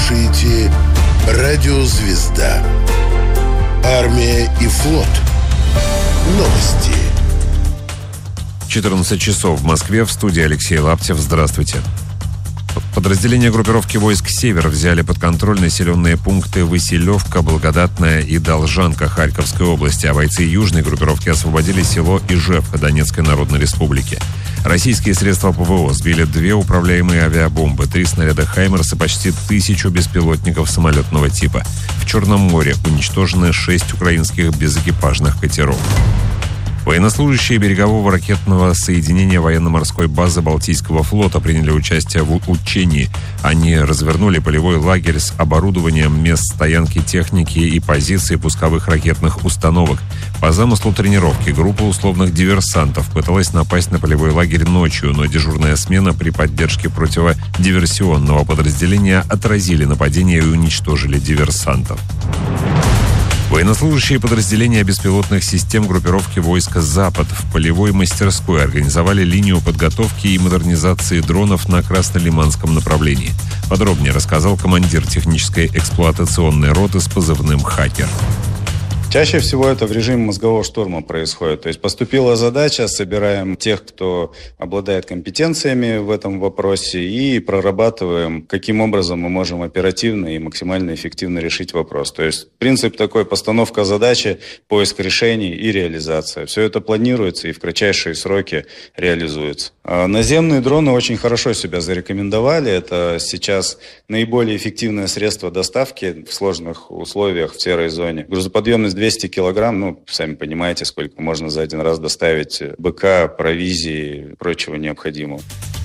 слушаете «Радио Звезда». Армия и флот. Новости. 14 часов в Москве. В студии Алексей Лаптев. Здравствуйте. Подразделения группировки войск «Север» взяли под контроль населенные пункты Василевка, Благодатная и Должанка Харьковской области, а бойцы южной группировки освободили село Ижевка Донецкой Народной Республики. Российские средства ПВО сбили 2 управляемые авиабомбы, 3 снаряда «Хаймерс» и почти 1000 беспилотников самолетного типа. В Черном море уничтожены 6 украинских безэкипажных катеров. Военнослужащие берегового ракетного соединения военно-морской базы Балтийского флота приняли участие в учении. Они развернули полевой лагерь с оборудованием мест стоянки техники и позиций пусковых ракетных установок. По замыслу тренировки группа условных диверсантов пыталась напасть на полевой лагерь ночью, но дежурная смена при поддержке противодиверсионного подразделения отразили нападение и уничтожили диверсантов. Военнослужащие подразделения беспилотных систем группировки войска «Запад» в полевой мастерской организовали линию подготовки и модернизации дронов на Краснолиманском направлении. Подробнее рассказал командир технической эксплуатационной роты с позывным «Хакер». Чаще всего это в режиме мозгового штурма происходит. То есть поступила задача, собираем тех, кто обладает компетенциями в этом вопросе, и прорабатываем, каким образом мы можем оперативно и максимально эффективно решить вопрос. То есть принцип такой: постановка задачи, поиск решений и реализация. Все это планируется и в кратчайшие сроки реализуется. Наземные дроны очень хорошо себя зарекомендовали. Это сейчас наиболее эффективное средство доставки в сложных условиях в серой зоне. Грузоподъемность 200 килограмм, сами понимаете, сколько можно за один раз доставить БК, провизии и прочего необходимого.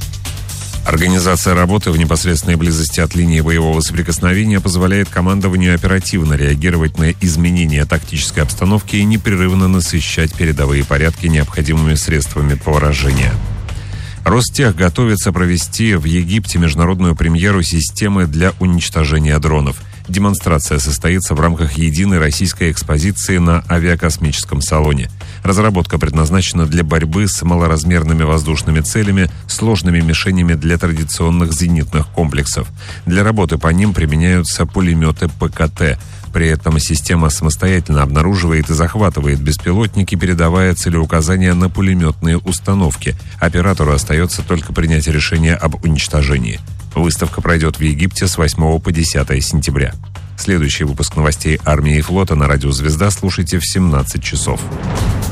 Организация работы в непосредственной близости от линии боевого соприкосновения позволяет командованию оперативно реагировать на изменения тактической обстановки и непрерывно насыщать передовые порядки необходимыми средствами поражения. Ростех готовится провести в Египте международную премьеру системы для уничтожения дронов. Демонстрация состоится в рамках единой российской экспозиции на авиакосмическом салоне. Разработка предназначена для борьбы с малоразмерными воздушными целями, сложными мишенями для традиционных зенитных комплексов. Для работы по ним применяются пулеметы ПКТ. При этом система самостоятельно обнаруживает и захватывает беспилотники, передавая целеуказания на пулеметные установки. Оператору остается только принять решение об уничтожении. Выставка пройдет в Египте с 8 по 10 сентября. Следующий выпуск новостей армии и флота на радио «Звезда» слушайте в 17 часов.